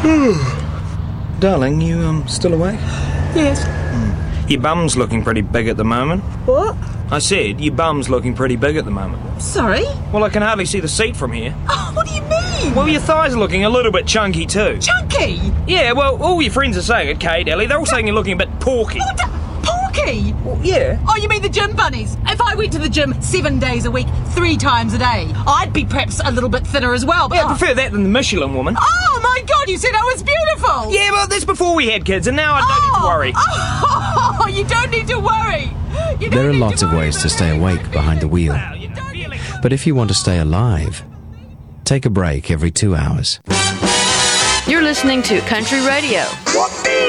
Darling, you still awake? Yes. Your bum's looking pretty big at the moment. What? I said, your bum's looking pretty big at the moment. Sorry? Well, I can hardly see the seat from here. Oh, what do you mean? Well, your thighs are looking a little bit chunky too. Chunky? Yeah, well, all your friends are saying it, Kate, Ellie. They're all saying you're looking a bit porky. Porky? Well, yeah. Oh, you mean the gym bunnies? If I went to the gym 7 days a week, 3 times a day, I'd be perhaps a little bit thinner as well. But Yeah, I prefer that than the Michelin woman. Oh, my God, you said I was beautiful! Yeah, well, that's before we had kids, and now I don't need to worry. Oh, you don't need to worry. There are lots of ways to stay awake behind the wheel. Well, you know, feeling... But if you want to stay alive, take a break every 2 hours. You're listening to Country Radio.